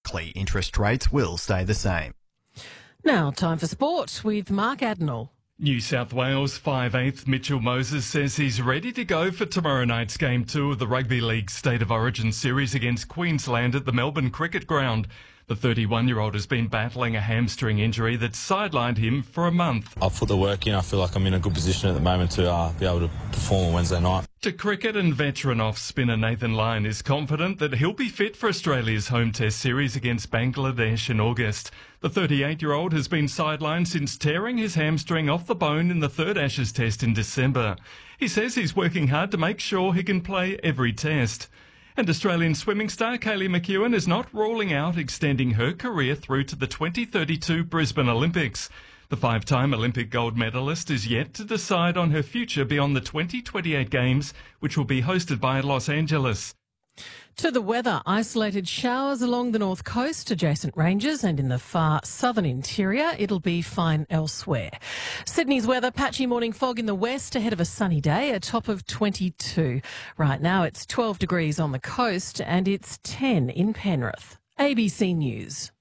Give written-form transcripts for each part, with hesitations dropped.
likely interest rates will stay the same. Now, time for sport with Mark Adenall. New South Wales 5'8" Mitchell Moses says he's ready to go for tomorrow night's Game 2 of the Rugby League State of Origin series against Queensland at the Melbourne Cricket Ground. The 31-year-old has been battling a hamstring injury that sidelined him for a month. I've put the work in. I feel like I'm in a good position at the moment to be able to perform on Wednesday night. To cricket, and veteran off-spinner Nathan Lyon is confident that he'll be fit for Australia's home test series against Bangladesh in August. The 38-year-old has been sidelined since tearing his hamstring off the bone in the third Ashes test in December. He says he's working hard to make sure he can play every test. And Australian swimming star Kaylee McEwen is not ruling out extending her career through to the 2032 Brisbane Olympics. The five-time Olympic gold medalist is yet to decide on her future beyond the 2028 Games, which will be hosted by Los Angeles. To the weather, isolated showers along the north coast, adjacent ranges and in the far southern interior. It'll be fine elsewhere. Sydney's weather, patchy morning fog in the west ahead of a sunny day, a top of 22. Right now it's 12 degrees on the coast and it's 10 in Penrith. ABC News.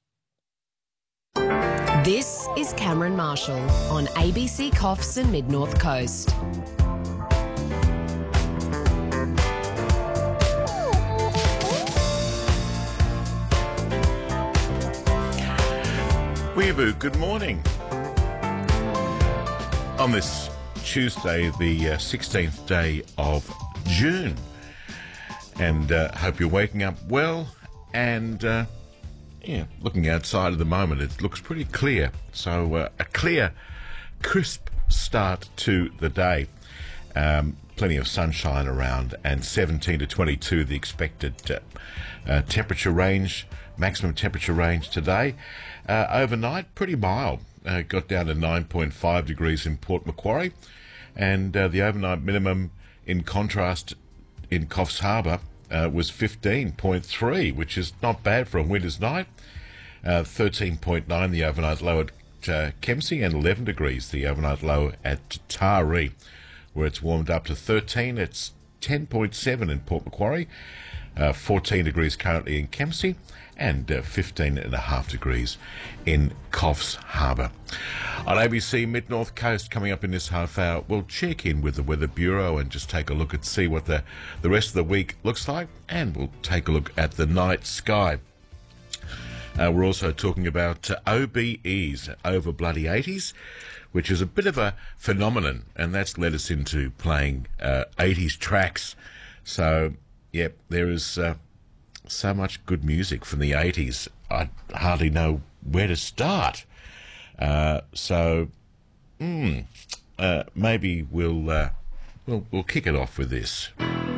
This is Cameron Marshall on ABC Coffs and Mid-North Coast. Weeaboo, good morning. On this Tuesday, the 16th day of June, and hope you're waking up well, and looking outside at the moment, it looks pretty clear. So a clear, crisp start to the day. Plenty of sunshine around, and 17 to 22 the expected temperature range, maximum temperature range today. Overnight, pretty mild. Got down to 9.5 degrees in Port Macquarie, and the overnight minimum, in contrast, in Coffs Harbour was 15.3, which is not bad for a winter's night. 13.9 the overnight low at Kempsey, and 11 degrees the overnight low at Taree, where it's warmed up to 13. It's 10.7 in Port Macquarie, 14 degrees currently in Kempsey, and 15.5 degrees in Coffs Harbour. On ABC Mid-North Coast, coming up in this half hour, we'll check in with the Weather Bureau and just take a look and see what the rest of the week looks like, and we'll take a look at the night sky. We're also talking about OBEs, over bloody 80s, which is a bit of a phenomenon, and that's led us into playing 80s tracks. So, yep, there is so much good music from the 80s. I hardly know where to start. Maybe we'll kick it off with this.